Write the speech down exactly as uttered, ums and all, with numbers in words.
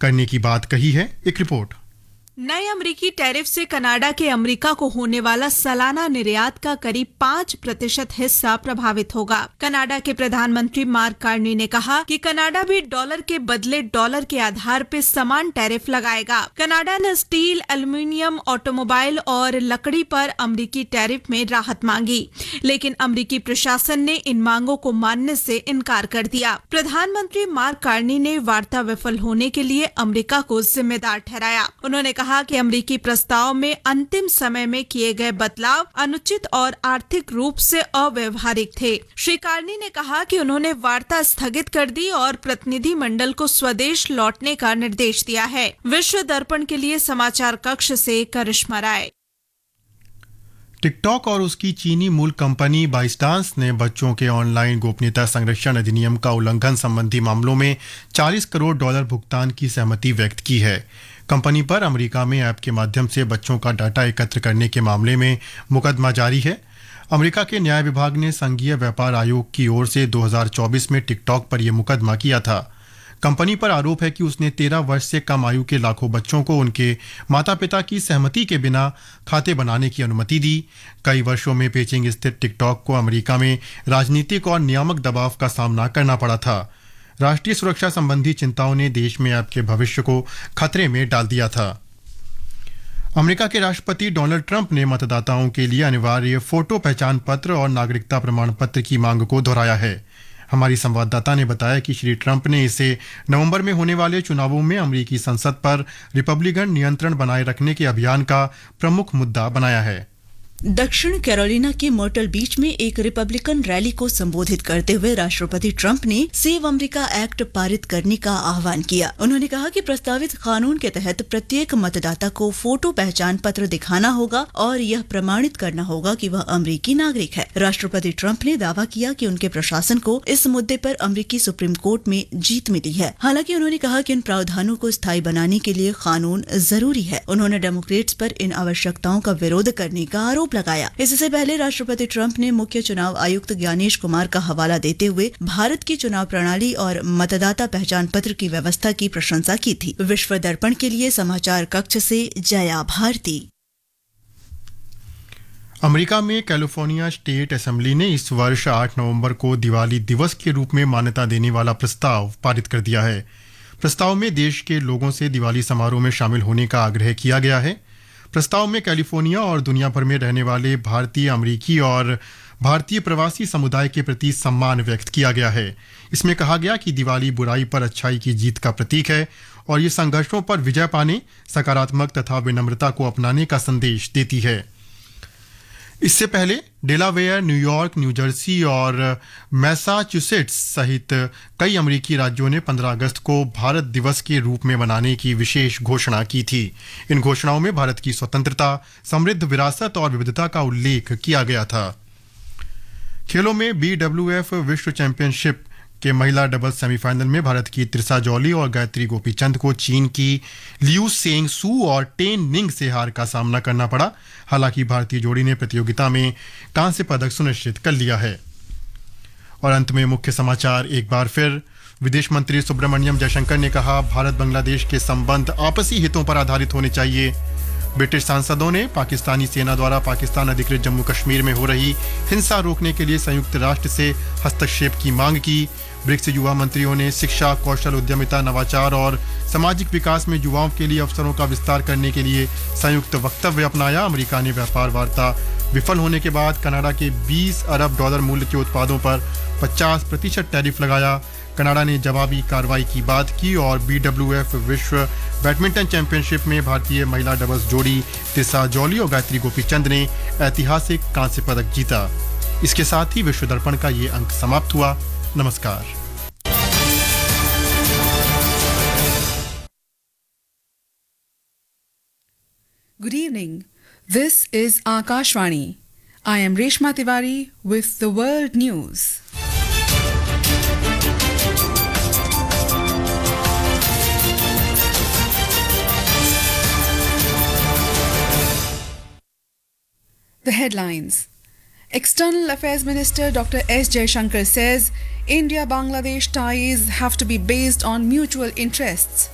करने की बात कही है। एक रिपोर्ट। नए अमरीकी टैरिफ से कनाडा के अमरीका को होने वाला सालाना निर्यात का करीब पाँच प्रतिशत हिस्सा प्रभावित होगा। कनाडा के प्रधानमंत्री मार्क कार्नी ने कहा कि कनाडा भी डॉलर के बदले डॉलर के आधार पर समान टैरिफ लगाएगा। कनाडा ने स्टील, एल्युमिनियम, ऑटोमोबाइल और लकड़ी पर अमरीकी टैरिफ में राहत मांगी, लेकिन अमरीकी प्रशासन ने इन मांगों को मानने से इनकार कर दिया। प्रधानमंत्री मार्क कार्नी ने वार्ता विफल होने के लिए अमरीका को जिम्मेदार ठहराया। उन्होंने कहा कि अमरीकी प्रस्ताव में अंतिम समय में किए गए बदलाव अनुचित और आर्थिक रूप से अव्यवहारिक थे। श्री कार्नी ने कहा कि उन्होंने वार्ता स्थगित कर दी और प्रतिनिधि मंडल को स्वदेश लौटने का निर्देश दिया है। विश्व दर्पण के लिए समाचार कक्ष से करिश्मा राय। टिकटॉक और उसकी चीनी मूल कंपनी बाइस्टांस ने बच्चों के ऑनलाइन गोपनीयता संरक्षण अधिनियम का उल्लंघन संबंधी मामलों में चालीस करोड़ डॉलर भुगतान की सहमति व्यक्त की है। कंपनी पर अमेरिका में ऐप के माध्यम से बच्चों का डाटा एकत्र करने के मामले में मुकदमा जारी है। अमेरिका के न्याय विभाग ने संघीय व्यापार आयोग की ओर से दो हज़ार चौबीस में टिकटॉक पर यह मुकदमा किया था। कंपनी पर आरोप है कि उसने तेरह वर्ष से कम आयु के लाखों बच्चों को उनके माता पिता की सहमति के बिना खाते बनाने की अनुमति दी। कई वर्षों में पेचिंग स्थित टिकटॉक को अमेरिका में राजनीतिक और नियामक दबाव का सामना करना पड़ा था। राष्ट्रीय सुरक्षा संबंधी चिंताओं ने देश में ऐप के भविष्य को खतरे में डाल दिया था। अमेरिका के राष्ट्रपति डोनाल्ड ट्रंप ने मतदाताओं के लिए अनिवार्य फोटो पहचान पत्र और नागरिकता प्रमाण पत्र की मांग को दोहराया है। हमारी संवाददाता ने बताया कि श्री ट्रंप ने इसे नवंबर में होने वाले चुनावों में अमेरिकी संसद पर रिपब्लिकन नियंत्रण बनाए रखने के अभियान का प्रमुख मुद्दा बनाया है। दक्षिण कैरोलिना के मर्टल बीच में एक रिपब्लिकन रैली को संबोधित करते हुए राष्ट्रपति ट्रंप ने सेव अमेरिका एक्ट पारित करने का आह्वान किया। उन्होंने कहा कि प्रस्तावित कानून के तहत प्रत्येक मतदाता को फोटो पहचान पत्र दिखाना होगा और यह प्रमाणित करना होगा कि वह अमेरिकी नागरिक है। राष्ट्रपति ट्रंप ने दावा किया कि उनके प्रशासन को इस मुद्दे पर अमेरिकी सुप्रीम कोर्ट में जीत मिली है। हालांकि उन्होंने कहा कि इन प्रावधानों को स्थायी बनाने के लिए कानून जरूरी है। उन्होंने डेमोक्रेट्स पर इन आवश्यकताओं का विरोध करने का आरोप लगाया। इससे पहले राष्ट्रपति ट्रंप ने मुख्य चुनाव आयुक्त ज्ञानेश कुमार का हवाला देते हुए भारत की चुनाव प्रणाली और मतदाता पहचान पत्र की व्यवस्था की प्रशंसा की थी। विश्व दर्पण के लिए समाचार कक्ष से जया भारती। अमेरिका में कैलिफोर्निया स्टेट असेंबली ने इस वर्ष आठ नवंबर को दिवाली दिवस के रूप में मान्यता देने वाला प्रस्ताव पारित कर दिया है। प्रस्ताव में देश के लोगों से दिवाली समारोह में शामिल होने का आग्रह किया गया है। प्रस्ताव में कैलिफोर्निया और दुनिया भर में रहने वाले भारतीय, अमेरिकी और भारतीय प्रवासी समुदाय के प्रति सम्मान व्यक्त किया गया है। इसमें कहा गया कि दिवाली बुराई पर अच्छाई की जीत का प्रतीक है और ये संघर्षों पर विजय पाने, सकारात्मक तथा विनम्रता को अपनाने का संदेश देती है। इससे पहले डेलावेयर, न्यूयॉर्क, न्यू जर्सी और मैसाचुसेट्स सहित कई अमेरिकी राज्यों ने पंद्रह अगस्त को भारत दिवस के रूप में मनाने की विशेष घोषणा की थी। इन घोषणाओं में भारत की स्वतंत्रता, समृद्ध विरासत और विविधता का उल्लेख किया गया था। खेलों में बी डब्ल्यू एफ विश्व चैंपियनशिप के महिला डबल्स सेमीफाइनल में भारत की त्रिशा जॉली और गायत्री गोपीचंद को चीन की लियू सेंग सू और टेन निंग से हार का सामना करना पड़ा। हालांकि भारतीय जोड़ी ने प्रतियोगिता में कांस्य पदक सुनिश्चित कर लिया है। और अंत में मुख्य समाचार एक बार फिर। विदेश मंत्री सुब्रमण्यम जयशंकर ने कहा, भारत बांग्लादेश के संबंध आपसी हितों पर आधारित होने चाहिए। ब्रिटिश सांसदों ने पाकिस्तानी सेना द्वारा पाकिस्तान अधिकृत जम्मू कश्मीर में हो रही हिंसा रोकने के लिए संयुक्त राष्ट्र से हस्तक्षेप की मांग की। ब्रिक्स युवा मंत्रियों ने शिक्षा, कौशल, उद्यमिता, नवाचार और सामाजिक विकास में युवाओं के लिए अवसरों का विस्तार करने के लिए संयुक्त वक्तव्य अपनाया। अमेरिका ने व्यापार वार्ता विफल होने के बाद कनाडा के बीस अरब डॉलर मूल्य के उत्पादों पर पचास प्रतिशत टैरिफ लगाया। कनाडा ने जवाबी कार्रवाई की बात की। और बी डब्ल्यू एफ विश्व बैडमिंटन चैंपियनशिप में भारतीय महिला डबल्स जोड़ी त्रिशा जॉली और गायत्री गोपीचंद ने ऐतिहासिक कांस्य पदक जीता। इसके साथ ही विश्व दर्पण का ये अंक समाप्त हुआ। नमस्कार। Good evening. This is Akashvani. I am Reshma Tiwari with the world news. The headlines. External Affairs Minister Doctor S. Jaishankar says India-Bangladesh ties have to be based on mutual interests.